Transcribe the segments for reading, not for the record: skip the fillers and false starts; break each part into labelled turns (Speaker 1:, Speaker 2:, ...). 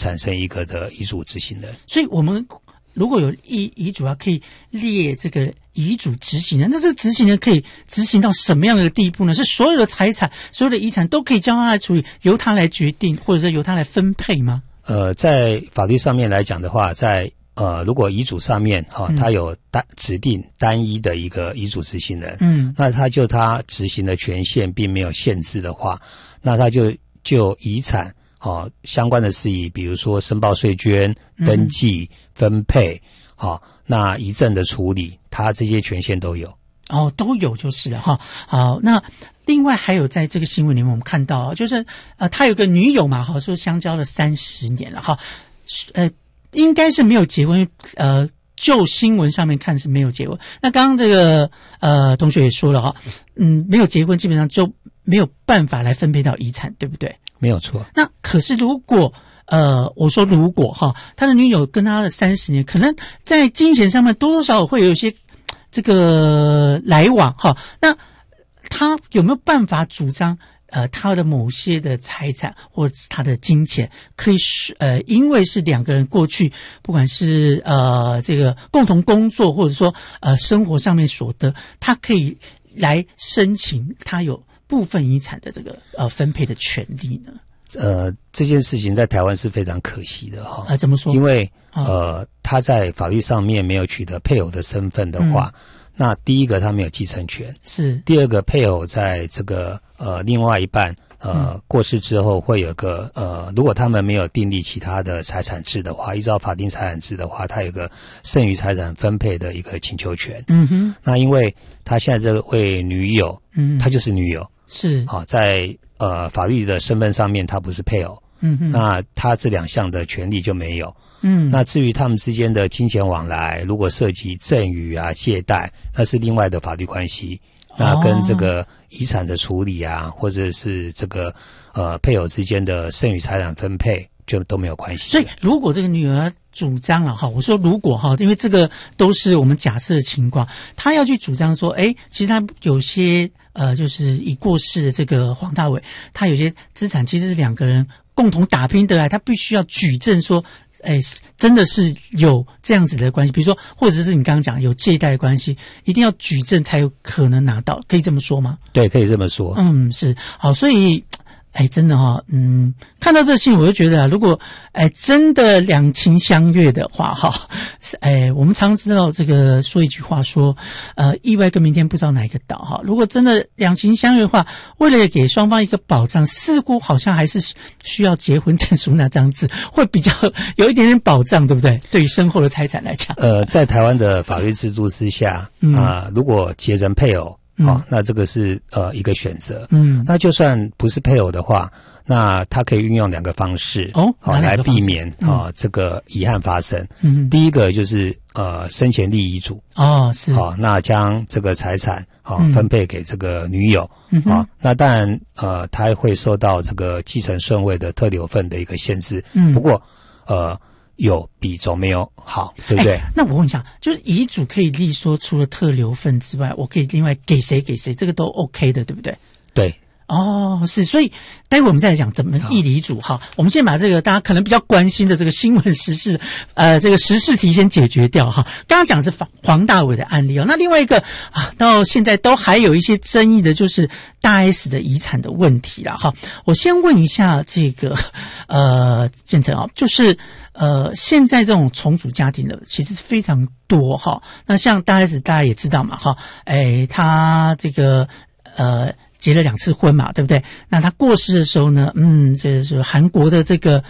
Speaker 1: 产生一个的遗嘱执行人。
Speaker 2: 所以我们如果有遗嘱可以列这个遗嘱执行人，那这个执行人可以执行到什么样的地步呢？是所有的财产、所有的遗产都可以交他来处理，由他来决定，或者是由他来分配吗？
Speaker 1: 在法律上面来讲的话，如果遗嘱上面他有指定单一的一个遗嘱执行人，那他执行的权限并没有限制的话，那他就遗产相关的事宜，比如说申报税捐、登记、分配，那遗赠的处理，他这些权限都有。
Speaker 2: 都有就是了哈。好，那另外还有在这个新闻里面我们看到，就是他有个女友嘛，说相交了30年了哈，应该是没有结婚，就新闻上面看是没有结婚。那刚刚这个同学也说了哈，没有结婚基本上就没有办法来分配到遗产，对不对？
Speaker 1: 没有错。
Speaker 2: 那可是如果我说如果哈，他的女友跟他的30年，可能在金钱上面多多少少会有一些这个来往哈，那他有没有办法主张他的某些的财产或者他的金钱可以因为是两个人过去不管是这个共同工作或者说生活上面所得，他可以来申请他有部分遗产的这个分配的权利呢？
Speaker 1: 这件事情在台湾是非常可惜的哈。
Speaker 2: 怎么说？
Speaker 1: 因为他在法律上面没有取得配偶的身份的话，那第一个他没有继承权，是第二个配偶在这个另外一半过世之后会有个如果他们没有订立其他的财产制的话，依照法定财产制的话，他有个剩余财产分配的一个请求权。那因为他现在这位女友，他就是女友，是在法律的身份上面他不是配偶，那他这两项的权利就没有。那至于他们之间的金钱往来，如果涉及赠与啊、借贷，那是另外的法律关系。那跟这个遗产的处理啊，或者是这个配偶之间的剩余财产分配，就都没有关系。
Speaker 2: 所以，如果这个女儿主张了哈，我说如果哈，因为这个都是我们假设的情况，她要去主张说，其实她有些就是已过世的这个黄大炜，他有些资产其实是两个人共同打拼得来，他必须要举证说，真的是有这样子的关系，比如说，或者是你刚刚讲有借贷的关系，一定要举证才有可能拿到，可以这么说吗？
Speaker 1: 对，可以这么说。
Speaker 2: 是好，所以。真的哈，看到这新闻我就觉得如果真的两情相悦的话哈，我们常知道这个说一句话说，意外跟明天不知道哪一个到哈。如果真的两情相悦的话，为了给双方一个保障，似乎好像还是需要结婚证书那张字会比较有一点点保障，对不对？对于身后的财产来讲，
Speaker 1: 在台湾的法律制度之下，如果结成配偶。那这个是一个选择。那就算不是配偶的话，那他可以运用两个方式来避免这个遗憾发生。第一个就是生前立遗嘱。是。那将这个财产分配给这个女友。那当然他会受到这个继承顺位的特留份的一个限制。不过有比总没有好，对不对？
Speaker 2: 那我问一下，就是遗嘱可以立说，除了特留份之外，我可以另外给谁，这个都 OK 的，对不对？
Speaker 1: 对。
Speaker 2: 是，所以待会我们再来讲怎么议遗嘱哈。我们先把这个大家可能比较关心的这个新闻时事，这个时事题先解决掉哈。刚刚讲的是黄大炜的案例那另外一个到现在都还有一些争议的，就是大 S 的遗产的问题啦哈。我先问一下这个建成就是现在这种重组家庭的其实非常多哈。那像大 S 大家也知道嘛哈，他这个结了2次婚嘛，对不对？那他过世的时候呢，这是韩国的这个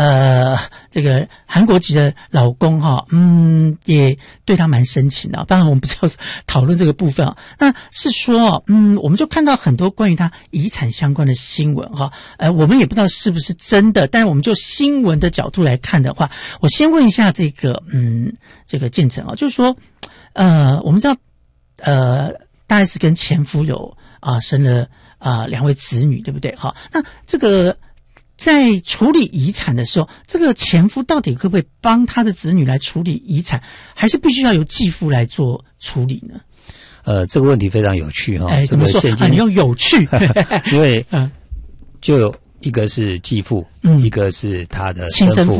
Speaker 2: 韩国籍的老公也对他蛮深情的。当然我们不是要讨论这个部分那是说我们就看到很多关于他遗产相关的新闻我们也不知道是不是真的，但是我们就新闻的角度来看的话，我先问一下这个建成就是说我们知道大 S 跟前夫有生了2位子女，对不对？那这个在处理遗产的时候，这个前夫到底可不可以帮他的子女来处理遗产，还是必须要由继父来做处理呢？
Speaker 1: 这个问题非常有趣
Speaker 2: 怎么说？你用有趣，
Speaker 1: 因为就一个是继父，一个是他的生父。